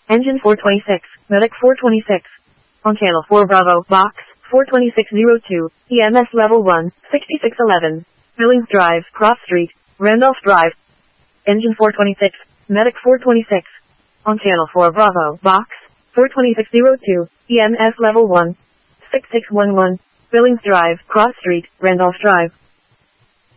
Engine 426, Medic 426. On channel 4 Bravo, box 42602, EMS level 1, 6611. Billings Drive, Cross Street, Randolph Drive. Engine 426, Medic 426. On channel 4 Bravo, box 42602, EMS level 1, 6611. Billings Drive, Cross Street, Randolph Drive.